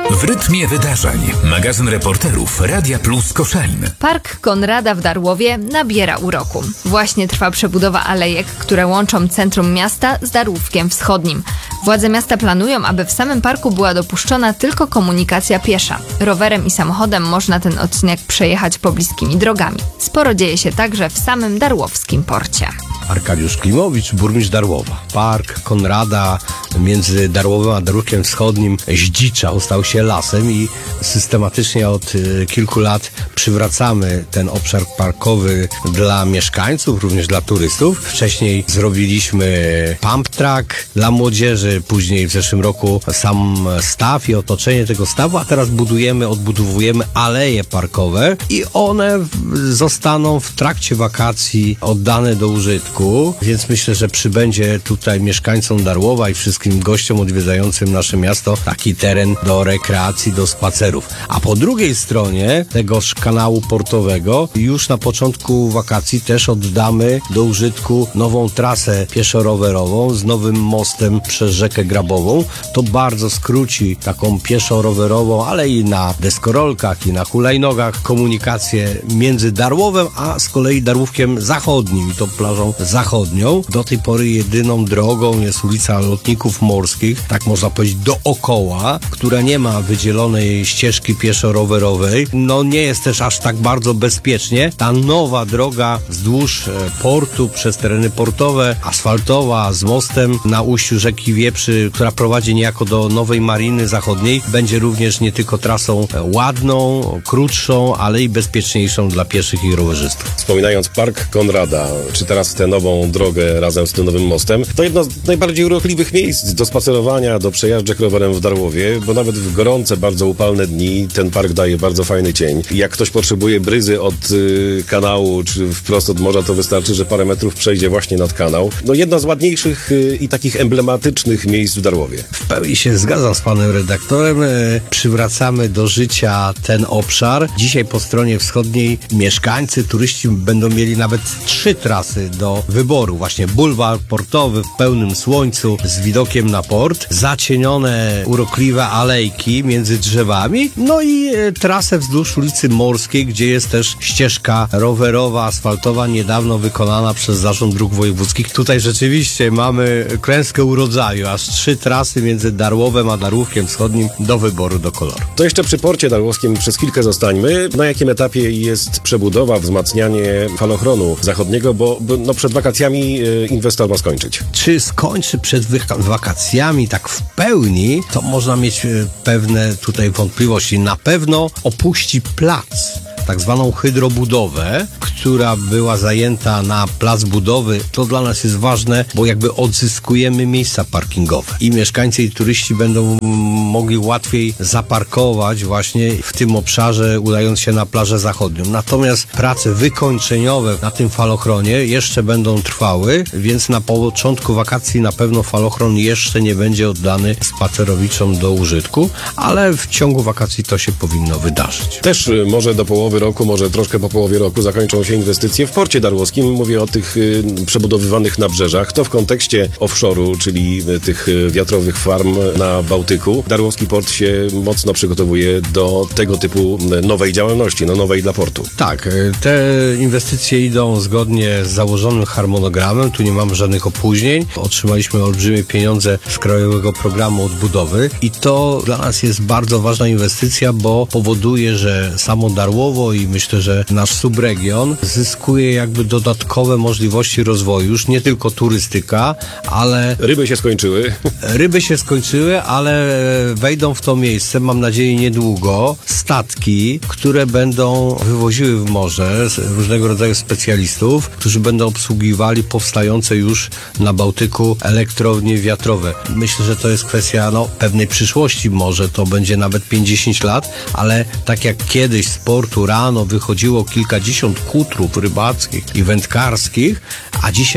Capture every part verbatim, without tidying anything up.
W rytmie wydarzeń. Magazyn reporterów Radia Plus Koszalin. Park Konrada w Darłowie nabiera uroku. Właśnie trwa przebudowa alejek, które łączą centrum miasta z Darłówkiem Wschodnim. Władze miasta planują, aby w samym parku była dopuszczona tylko komunikacja piesza. Rowerem i samochodem można ten odcinek przejechać pobliskimi drogami. Sporo dzieje się także w samym darłowskim porcie. Arkadiusz Klimowicz, burmistrz Darłowa. Park Konrada między Darłowem a Darłówkiem Wschodnim zdziczał, stał się lasem i systematycznie od kilku lat przywracamy ten obszar parkowy dla mieszkańców, również dla turystów. Wcześniej zrobiliśmy pump track dla młodzieży, później w zeszłym roku sam staw i otoczenie tego stawu, a teraz budujemy, odbudowujemy aleje parkowe i one zostaną w trakcie wakacji oddane do użytku. Więc myślę, że przybędzie tutaj mieszkańcom Darłowa i wszystkim gościom odwiedzającym nasze miasto taki teren do rekreacji, do spacerów. A po drugiej stronie tegoż kanału portowego już na początku wakacji też oddamy do użytku nową trasę pieszo-rowerową z nowym mostem przez rzekę Grabową. To bardzo skróci taką pieszo-rowerową, ale i na deskorolkach, i na hulajnogach komunikację między Darłowem, a z kolei Darłówkiem Zachodnim i tą plażą zachodnią. Do tej pory jedyną drogą jest ulica Lotników Morskich, tak można powiedzieć dookoła, która nie ma wydzielonej ścieżki pieszo-rowerowej. No nie jest też aż tak bardzo bezpiecznie. Ta nowa droga wzdłuż portu, przez tereny portowe, asfaltowa, z mostem na ujściu rzeki Wieprzy, która prowadzi niejako do nowej Mariny Zachodniej, będzie również nie tylko trasą ładną, krótszą, ale i bezpieczniejszą dla pieszych i rowerzystów. Wspominając Park Konrada, czy teraz tę nową drogę razem z tym nowym mostem, to jedno z najbardziej urokliwych miejsc do spacerowania, do przejażdżek rowerem w Darłowie, bo nawet w gorące, bardzo upalne dni ten park daje bardzo fajny cień. Jak ktoś potrzebuje bryzy od y, kanału, czy wprost od morza, to wystarczy, że parę metrów przejdzie właśnie nad kanał. No jedno z ładniejszych y, i takich emblematycznych miejsc w Darłowie. W pełni się zgadzam z panem redaktorem. Y, przywracamy do życia ten obszar. Dzisiaj po stronie wschodniej mieszkańcy, turyści będą mieli nawet trzy trasy do wyboru. Właśnie bulwar portowy w pełnym słońcu z widokiem na port, zacienione urokliwe alejki między drzewami, no i e, trasę wzdłuż ulicy Morskiej, gdzie jest też ścieżka rowerowa, asfaltowa, niedawno wykonana przez Zarząd Dróg Wojewódzkich. Tutaj rzeczywiście mamy klęskę urodzaju, aż trzy trasy między Darłowem a Darłówkiem Wschodnim do wyboru, do koloru. To jeszcze przy porcie darłowskim przez chwilkę zostańmy. Na jakim etapie jest przebudowa, wzmacnianie falochronu zachodniego, bo, bo no przed wakacjami y, inwestor ma skończyć. Czy skończy przed wyka- wakacjami tak w pełni, to można mieć y, pewne tutaj wątpliwości. Na pewno opuści plac, tak zwaną hydrobudowę, która była zajęta na plac budowy. To dla nas jest ważne, bo jakby odzyskujemy miejsca parkingowe i mieszkańcy i turyści będą mogli łatwiej zaparkować właśnie w tym obszarze, udając się na plażę zachodnią. Natomiast prace wykończeniowe na tym falochronie jeszcze będą trwały, więc na początku wakacji na pewno falochron jeszcze nie będzie oddany spacerowiczom do użytku, ale w ciągu wakacji to się powinno wydarzyć. Też y, może do połowy roku, może troszkę po połowie roku zakończą się inwestycje w porcie darłowskim. Mówię o tych y, przebudowywanych nabrzeżach. To w kontekście offshore'u, czyli y, tych y, wiatrowych farm na Bałtyku. Darłowski port się mocno przygotowuje do tego typu y, nowej działalności, no nowej dla portu. Tak, y, te inwestycje idą zgodnie z założonym harmonogramem. Tu nie mamy żadnych opóźnień. Otrzymaliśmy olbrzymie pieniądze z Krajowego Programu Odbudowy i to dla nas jest bardzo ważna inwestycja, bo powoduje, że samo Darłowo i myślę, że nasz subregion zyskuje jakby dodatkowe możliwości rozwoju, już nie tylko turystyka, ale... Ryby się skończyły. Ryby się skończyły, ale wejdą w to miejsce, mam nadzieję niedługo, statki, które będą wywoziły w morze różnego rodzaju specjalistów, którzy będą obsługiwali powstające już na Bałtyku elektrownie wiatrowe. Myślę, że to jest kwestia no, pewnej przyszłości, może to będzie nawet pięćdziesiąt lat, ale tak jak kiedyś z portu rano wychodziło kilkadziesiąt kutrów rybackich i wędkarskich, a dzisiaj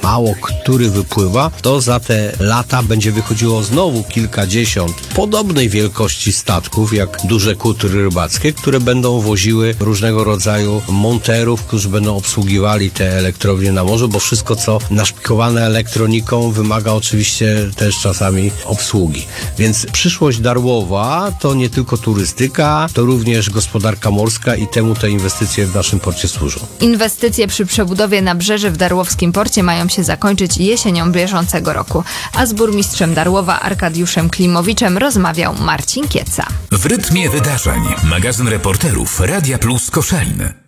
mało który wypływa, to za te lata będzie wychodziło znowu kilkadziesiąt podobnej wielkości statków, jak duże kutry rybackie, które będą woziły różnego rodzaju monterów, którzy będą obsługiwali te elektrownie na morzu, bo wszystko, co naszpikowane elektroniką, wymaga oczywiście też czasami obsługi. Więc przyszłość Darłowa to nie tylko turystyka, to również gospodarka morska i temu te inwestycje w naszym porcie służą. Inwestycje przy przebudowie nabrzeży w Darłowskim porcie mają się zakończyć jesienią bieżącego roku, a z burmistrzem Darłowa Arkadiuszem Klimowiczem rozmawiał Marcin Kieca. W rytmie wydarzeń. Magazyn reporterów Radia Plus Koszalin.